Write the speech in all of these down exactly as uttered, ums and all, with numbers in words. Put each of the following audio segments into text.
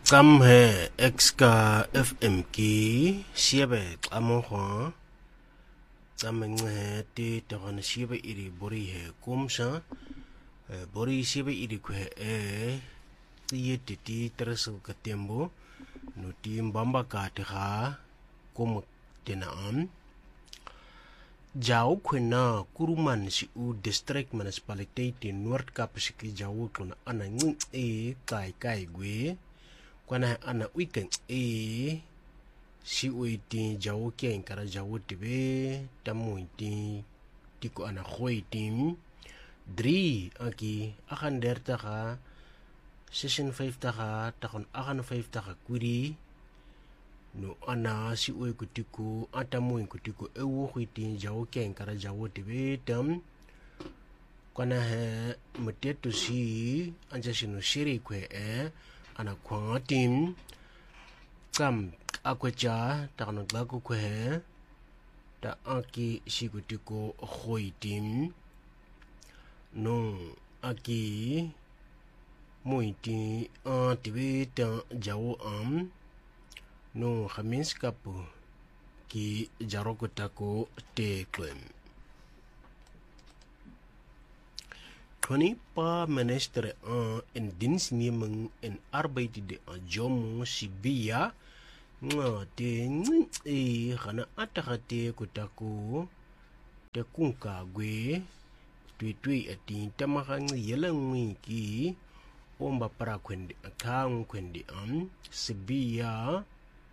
Kam he exka F M ki siebe kamo ho Kam he ti takan siebe iri bori he kumsa bori siebe iri kwe e tiye titi teresu katembo no ti mbamba ka te ha kum tena am Jau kwena kuruman si u district municipality Noord Kaap siki jau kuna ana ngin e kai kai gwe kwana ana weekend e si uiti jau ken kara jau tibe tamu iti tiko ana khoi tim drie aki akan derta ka session five ta ka takon akan five ta ka kuri no ana si ui kutiku atamu kutiku ewo khiti jau ken kara jau tibe tam kwana he mutetu si anja sino shiri kwe e ana kwa tim kam akwecha takano glaku kwe ta aki si kutiku khoi tim no aki muiti a tibe ta jau am no khamis kapu ki jaroko tako te klem Tony pa minister uh, in diensneming en arbeid de ajomo sibia nga te e khana atakate kutako te kunka gwe tui tui ati tamakang yelang ki omba para kwendi akang kwendi am sibia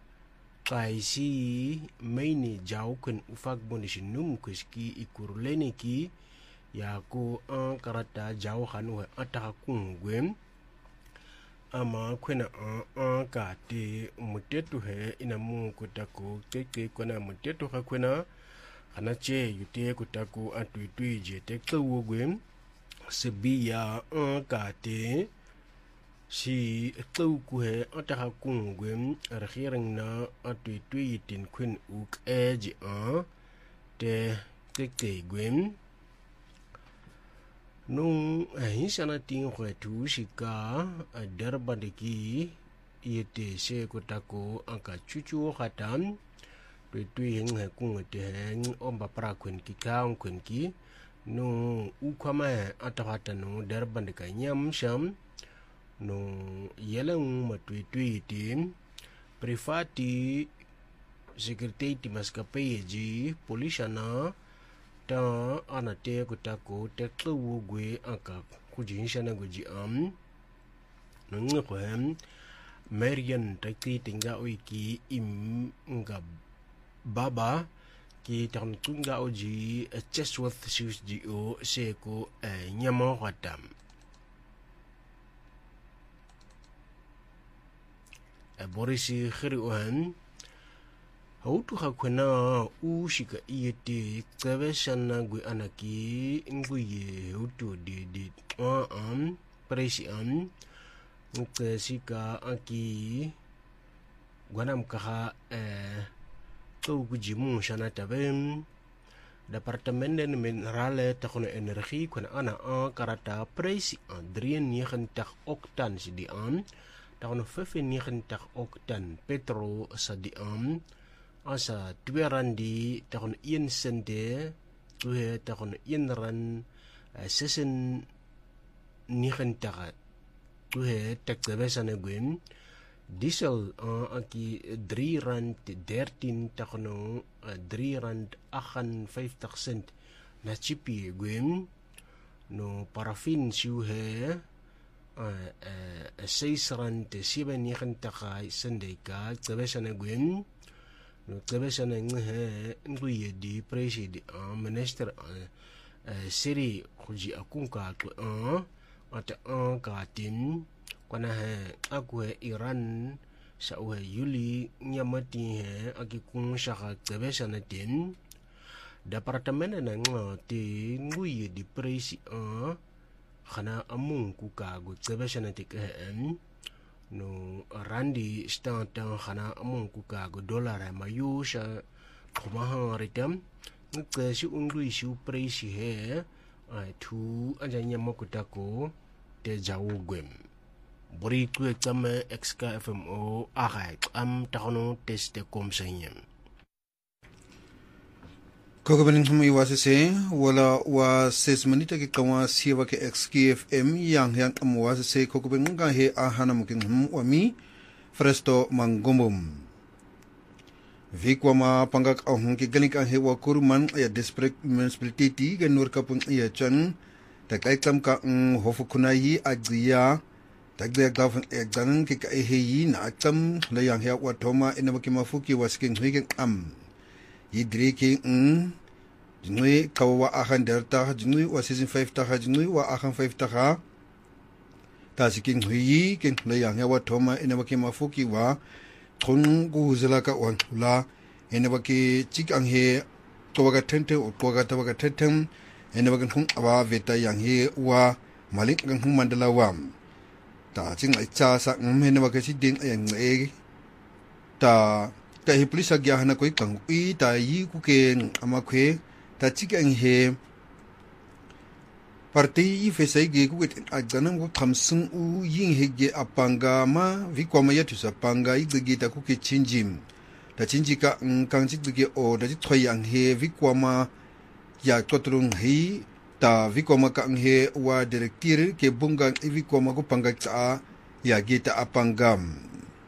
Kaisi maini jau kwen ufak bonishi num kuski ikurulene ki ya ko an karata jau hanu ataka kungwem ama kwena an an ka te mutetu he ina mu kutako teke kwena mutetu ha kwena hana che yute kutako atui tui je te kwogwem sebiya an ka te si tau kuhe ataka kungwem regering na atui tui tin kwen uk eji a te teke gwem nung hinsana ting kwe tu shika darbandeki yete se kotako anka chuchu khatam tui tui heng he kung te heng omba pra kwen ki kaung kwen ki nung ukwama ataka no darbandeka nyam sham no yelang matui tui tim privati secretary maskapai ji polisana ta anate kutako te tlu gwe aka kujinsana guji am nung khem Marian takti tinga wiki im nga baba ki tan tunga oji Chesworth shoes ji o seko nyamo khatam Borisi khiri ohan hautu hakwena u shika iete kaveshana gwe anaki nguye hautu di di am presi am nke sika aki gwanam kaha eh to gujimu shana tabem departement den minerale takono energi kwana ana a karata presi andrien negentig oktan si di am takono vyfennegentig oktan petro sa di am asa twee randi takono een sente tuhe takono een ran zesennegentig tuhe tekbesane gwen diesel aki drie rand dertien takono drie rand achtenvyftig cent na chipi gwen no parafin siuhe Uh, uh, zes rand zevennegentig sendeka tsebesana gwen no tsebesana nghe nguye di presi di uh, minister uh, uh, siri khuji akunka to uh, ata uh, ka tin kwana he akwe Iran sa uhe yuli nyamati he akikung shaka tsebesana tin departement na ngati nguye di presi uh, khana amung kuka go tsebeshana tikhen no randi stanta khana amung kuka go dollar mayu sha khoma ritam nke si ungui si presi he ai tu anja nyama kutako te jawu gwem buri ku exam X K F M O aga am takono teste kom senyem Koko bening hum iwasese wala wa ses manita ke kawa siwa ke X K F M yang yang am wasese koko bening ga he ahana mukin hum wami Fresto Mangombum Vikwama pangak ahung ke ganik ang he wa kuruman ya desprek municipality ke nur kapung ya chan ta kai kam ka hofu kunayi agya tagde gafan examen ke ka he na tam la yang he wa thoma ina ki mafuki wasking higen am yidri ke n jinui kawa ahan derta jinui wa season five ta jinui wa ahan five ta ta siking hui ke la yang he wa thoma ina ki mafuki wa thun gu zela ka wan la ina ki chik ang he to ga tente o to ga ta ga tetem ina ba kan awa veta yang he wa malik kan mandala wam ta ching ai cha sa ngme ina ba ka si ding yang e ta ta hi police agya hana koi kang ui ta yi ku ke ama kwe ta chik ang he parti i fe sai ge ku ke agdanam ku khamsung u yin he ge apanga ma vi ko ma ya tu sa panga i ge ta ku ke chinjim ta chinji ka kang chik ge o da ji thoi yang he vi ko ma ya totrung hi ta vi ko ma ka he wa director ke bunga i vi ko ma ku panga cha ya ge ta apangam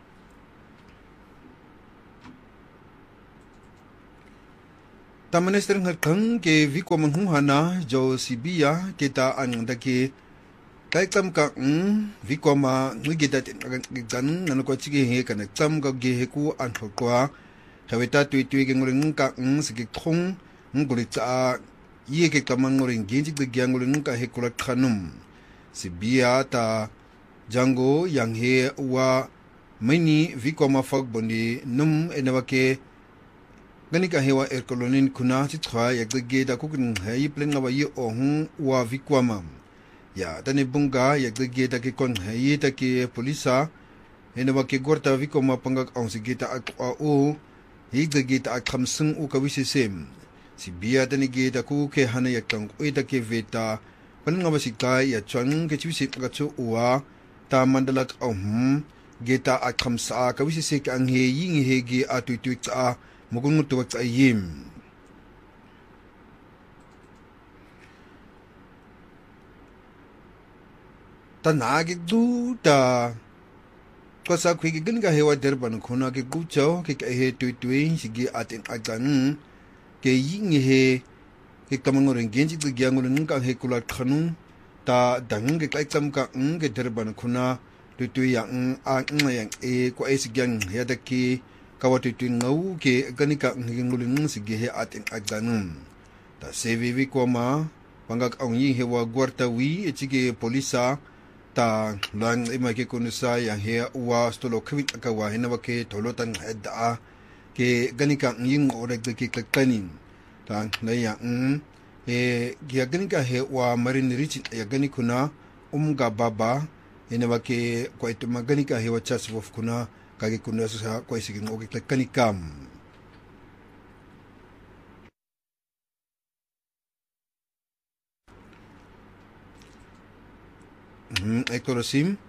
ta minister ngatang ke vi ko man hana jo sibia ke ta an da ke kai kam ka n vi ko ma ngi ge ta gan nan ko chi ge he kan tam ga ge he ku an tho kwa haweta tui tui ge ngul ka n se ge khong ngul cha ye ke kamang ngul ge ji ge ngul ka he ku la khanum sibia ta jango yang he wa mani vi ko ma fak boni num enawa ke ganika hewa er kolonin kuna chi thwa yak ge da ku kin hai plen ngawa ye ohung wa vikwama ya tani bunga yak ge da ke kon hai ta ke polisa ene wa ke gorta vikoma pangak ong si gita at o hi ge ta khamsung u ka wisi sem si bia tani ge da ku ke hana yak tang oi ta ke veta pan ngawa si kai ya chang ke chi si ka chu wa ta mandalak ohum ge ta at khamsa ka wisi se ka ang he ying he ge atu tu cha mugun mutu wa yim ta nagi du ta ko sa kwi gi gan ga hewa derban khuna ke gu chao ke he tu tu sigi atin agan ke ying he ke kamang ren genji du gyang ren ka he kula khanu ta dang ke kai cham ka ng ke derban khuna tu tu yang a ng yang e ko es gyang ya da ki kawati tu ngau ke ganika ngingulin sige he atin agdanum ta sevivi koma pangak ong yi he wa gwarta wi echige polisa ta lang ima ke kunusa yang he wa stolo kwit ka wa hina ke tolotan hedda ke ganika nging ore ke klaktanin ta na ya ng e ya ganika he wa marin rich ya ganikuna umga baba hina ke ko itu maganika he wa chas of kuna kage kuna sa ko isigin o ke kanikam hmm ekorosim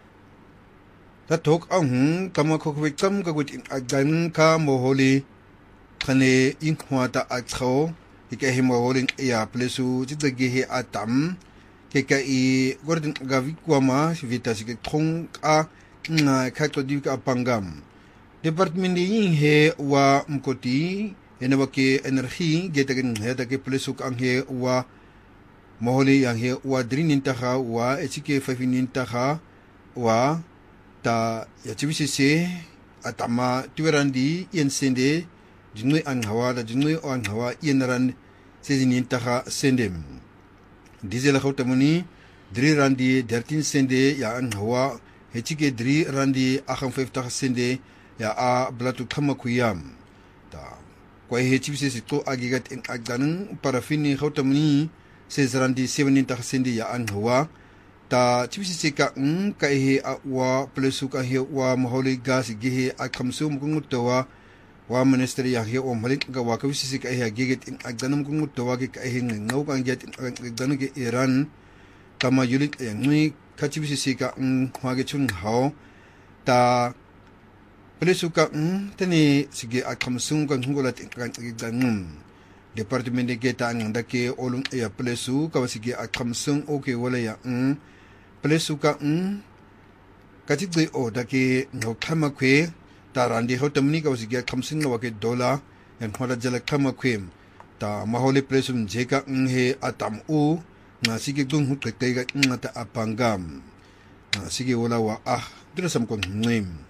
tatok ang kama ko kwekam ka gut agan ka moholi khane inkhwata atho ke he moholi ya plesu jidage he atam ke ka i gordin gavi kwama vita sig thong a nga khato di ka pangam department yin he wa mkoti enawa ke energy getagen heta ke plesuk ang he wa moholi yang he wa drinin ta ha wa echike fafinin ta ha wa ta ya chibisi se atama tiwerandi yen sende jinui an hawa da jinui an hawa yenaran sezinin ta ha sendem diesel khautamuni drirandi thirteen sende ya an hawa hechike dri randi akham fifty sende ya a blatu thama kuyam ta kwai hechibise sito agigat en agdanung parafini khautamni ses randi seventy sende ya an huwa ta chibise ka ng kai he wa plesu ka he wa moholi gas ge akhamsum kungutwa wa ministry ya he o malik ga wa ka wisise ka he geget en agdanum kungutwa ge ka he ngau ka get agdanu ge iran kama yulit yang ni kachibisi ka ng hwage chung hao ta Pelesu ka ng tani sige at kamsung kang hungulat ingkan igdangum Departamento kita ang daki olong iya pelesu ka sige at kamsung okay wala ya ng pelesu ka ng kachibdi o daki ng kamakwe ta randi ho tamni ka sige at kamsung na wake dola yan hwala jala kamakwe ta maholi pelesu jeka ng he atam u nga sige dung hutkay ka ng ta apangam nga sige wala wa ah dirasam kong ngim